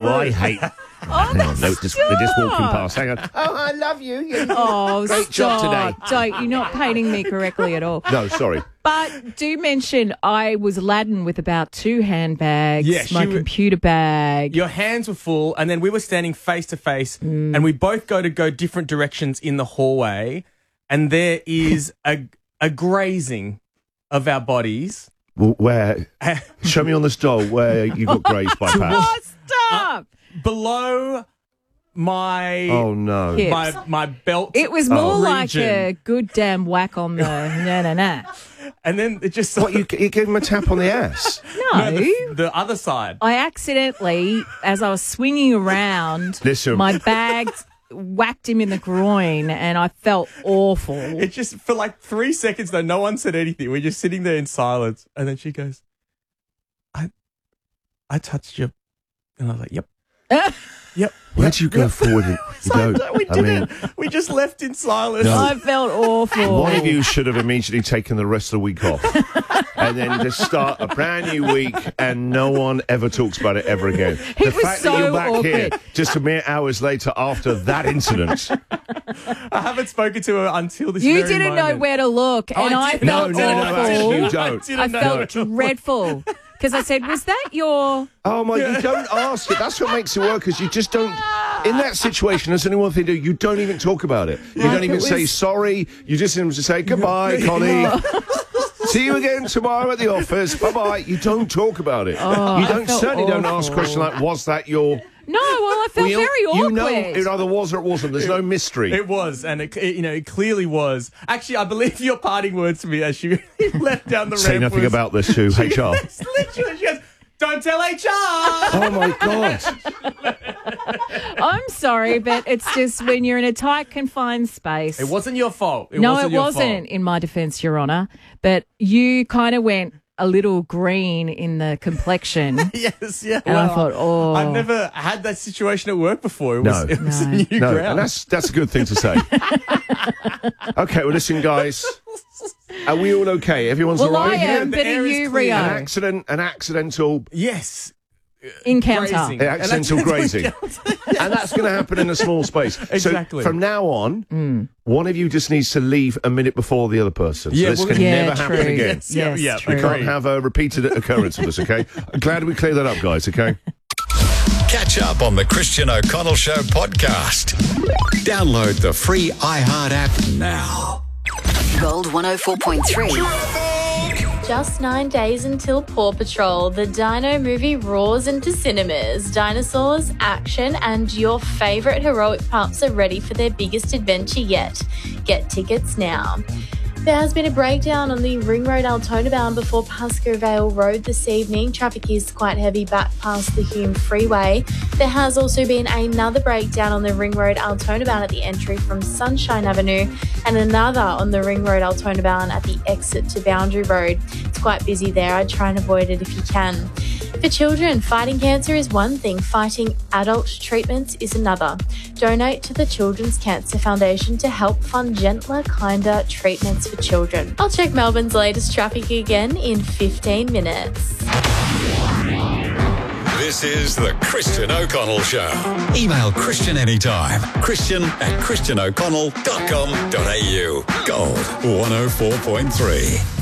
I hate. Hang on, they're just walking past. Hang on. Oh, I love you. Great job today. Don't. You're not painting me correctly at all. No, sorry. But do mention I was laden with about 2 handbags, my computer bag. Your hands were full, and then we were standing face to face, and we both go different directions in the hallway, and there is a grazing of our bodies. Well, where? Show me on this doll where you got grazed by Pat. Oh, stop! Below my my belt. It was more like region. a good damn whack on the na. And then it just What, you gave him a tap on the ass? No. The other side. I accidentally, as I was swinging around, my bag whacked him in the groin and I felt awful. It just, for like 3 seconds though, no one said anything. We're just sitting there in silence. And then she goes, I touched you. And I was like, yep. Yep. Where'd you go forward? We didn't. We just left in silence. No. I felt awful. One of you should have immediately taken the rest of the week off and then just start a brand new week and no one ever talks about it ever again. The was fact so that you're back awkward. here just a mere hours later after that incident. I haven't spoken to her until this You very didn't know moment. where to look, and I felt No, awful. you don't. I felt dreadful because I said, "Was that your?" Oh my! You don't ask it. That's what makes it work. Because you just don't. In that situation, there's only one thing to do. You don't even talk about it. You don't even say sorry. You just say goodbye, Connie. See you again tomorrow at the office. Bye bye. You don't talk about it. Oh, you certainly don't ask questions like, "Was that your?" No, well, I felt very awkward. You know, it either was or it wasn't. There's no mystery. It was, and it clearly was. Actually, I believe your parting words to me as you left down the ramp. Say nothing about this to HR. Literally, she goes, "Don't tell HR." Oh my God. I'm sorry, but it's just when you're in a tight, confined space. It wasn't your fault. It wasn't, in my defence, Your Honour. But you kind of went a little green in the complexion. Yes, yeah. And I thought, I've never had that situation at work before. It was a new ground. And that's a good thing to say. Okay, well, listen, guys. Are we all okay? Everyone's all right? I am, but are you, Rio? An accidental... Yes. Encounter. Accidental grazing. And that's going to happen in a small space. Exactly. So from now on, one of you just needs to leave a minute before the other person. Yeah, so this can never happen again. Yes, we can't have a repeated occurrence of this, okay? I'm glad we cleared that up, guys, okay? Catch up on the Christian O'Connell Show podcast. Download the free iHeart app now. Gold 104.3. Just 9 days until Paw Patrol, the Dino movie roars into cinemas. Dinosaurs, action, and your favourite heroic pups are ready for their biggest adventure yet. Get tickets now. There has been a breakdown on the Ring Road Altona bound before Pascoe Vale Road this evening. Traffic is quite heavy back past the Hume Freeway. There has also been another breakdown on the Ring Road Altona bound at the entry from Sunshine Avenue and another on the Ring Road Altona bound at the exit to Boundary Road. It's quite busy there. I'd try and avoid it if you can. For children, fighting cancer is one thing, fighting adult treatments is another. Donate to the Children's Cancer Foundation to help fund gentler, kinder treatments for children. I'll check Melbourne's latest traffic again in 15 minutes. This is the Christian O'Connell Show. Email Christian anytime. Christian@christianoconnell.com.au. Gold 104.3.